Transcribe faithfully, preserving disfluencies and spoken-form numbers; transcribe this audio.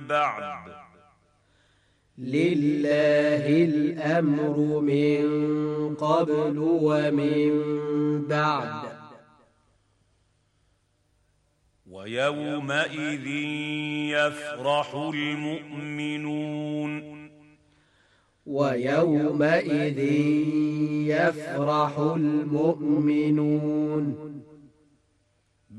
بعد لله الأمر من قبل ومن بعد ويومئذ يفرح المؤمنون ويومئذ يفرح المؤمنون